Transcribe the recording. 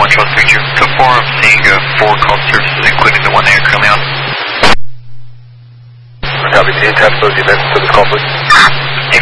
1 Charles Victor. So far I'm seeing 4 call services, including the one that you're currently on. Copy. Can you tap those events to this call, please?